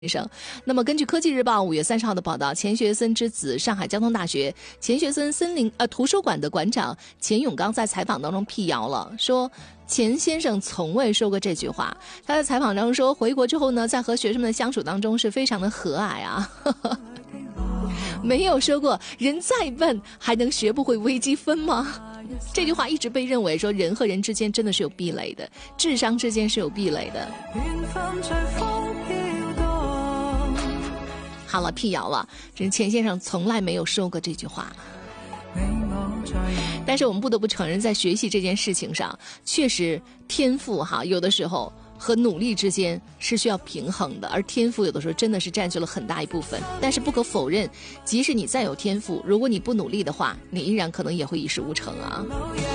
生。那么根据科技日报5月30号的报道，钱学森之子上海交通大学钱学森图书馆的馆长钱永刚在采访当中辟谣了，说钱先生从未说过这句话。他在采访当中说，回国之后呢，在和学生们的相处当中是非常的和蔼啊，没有说过人再笨还能学不会微积分吗？这句话一直被认为说人和人之间真的是有壁垒的，智商之间是有壁垒的。好了，辟谣了，这钱先生从来没有说过这句话。但是我们不得不承认，在学习这件事情上，确实天赋有的时候和努力之间是需要平衡的，而天赋有的时候真的是占据了很大一部分。但是不可否认，即使你再有天赋，如果你不努力的话，你依然可能也会一事无成啊。